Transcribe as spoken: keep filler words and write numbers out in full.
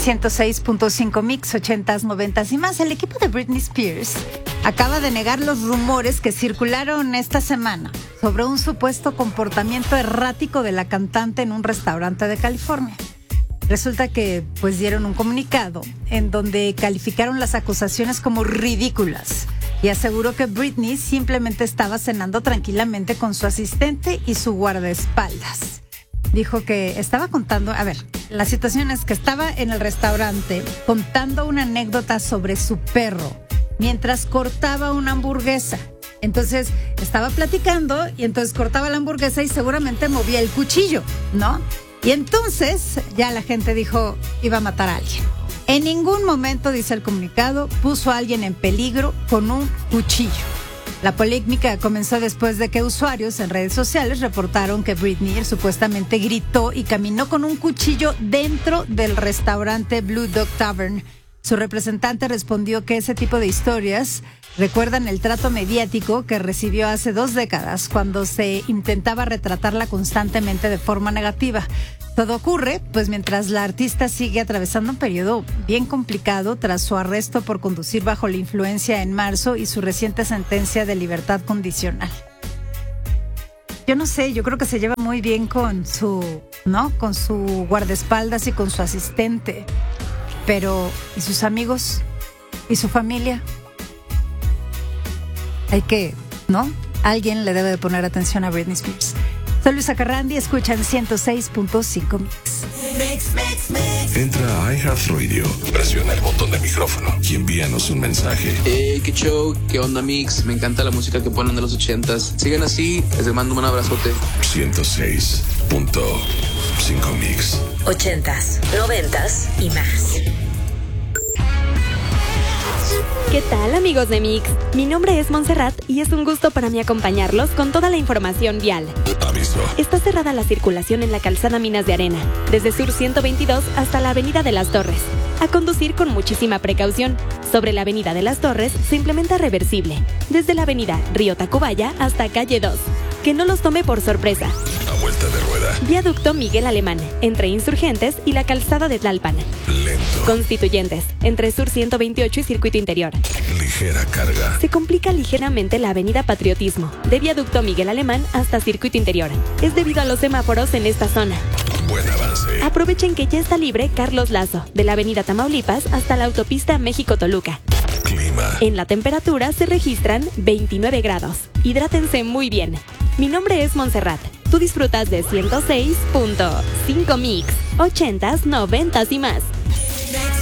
ciento seis punto cinco Mix, ochentas, noventas y más. El equipo de Britney Spears acaba de negar los rumores que circularon esta semana sobre un supuesto comportamiento errático de la cantante en un restaurante de California. Resulta que pues dieron un comunicado en donde calificaron las acusaciones como ridículas y aseguró que Britney simplemente estaba cenando tranquilamente con su asistente y su guardaespaldas. Dijo que estaba contando, a ver, la situación es que estaba en el restaurante contando una anécdota sobre su perro mientras cortaba una hamburguesa. Entonces estaba platicando y entonces cortaba la hamburguesa y seguramente movía el cuchillo, ¿no? Y entonces ya la gente dijo, iba a matar a alguien. En ningún momento, dice el comunicado, puso a alguien en peligro con un cuchillo. La polémica comenzó después de que usuarios en redes sociales reportaron que Britney supuestamente gritó y caminó con un cuchillo dentro del restaurante Blue Dog Tavern. Su representante respondió que ese tipo de historias recuerdan el trato mediático que recibió hace dos décadas cuando se intentaba retratarla constantemente de forma negativa. Todo ocurre, pues mientras la artista sigue atravesando un periodo bien complicado tras su arresto por conducir bajo la influencia en marzo y su reciente sentencia de libertad condicional. Yo no sé, yo creo que se lleva muy bien con su, ¿no? Con su guardaespaldas y con su asistente. Pero, ¿y sus amigos? ¿Y su familia? Hay que, ¿no? Alguien le debe de poner atención a Britney Spears. Soy Luisa Carrandi, escuchan ciento seis punto cinco Mix. Mix, mix, mix. Entra a iHeartRadio, presiona el botón de micrófono y envíanos un mensaje. Hey, qué show, qué onda Mix, me encanta la música que ponen de los ochentas. Sigan así, les mando un abrazote. ciento seis punto cinco Mix. Ochentas, noventas y más. ¿Qué tal, amigos de Mix? Mi nombre es Montserrat y es un gusto para mí acompañarlos con toda la información vial. Aviso. Está cerrada la circulación en la calzada Minas de Arena, desde Sur ciento veintidós hasta la Avenida de las Torres. A conducir con muchísima precaución. Sobre la Avenida de las Torres se implementa reversible, desde la Avenida Río Tacubaya hasta Calle dos. Que no los tome por sorpresa. A vuelta de rueda. Viaducto Miguel Alemán, entre Insurgentes y la calzada de Tlalpan. Lento. Constituyentes, entre Sur ciento veintiocho y Circuito Interior. Ligera carga. Se complica ligeramente la Avenida Patriotismo, de Viaducto Miguel Alemán hasta Circuito Interior. Es debido a los semáforos en esta zona. Buen avance. Aprovechen que ya está libre Carlos Lazo, de la Avenida Tamaulipas hasta la autopista México-Toluca. Clima. En la temperatura se registran veintinueve grados. Hidrátense muy bien. Mi nombre es Montserrat. Tú disfrutas de ciento seis punto cinco Mix, ochentas, noventas y más.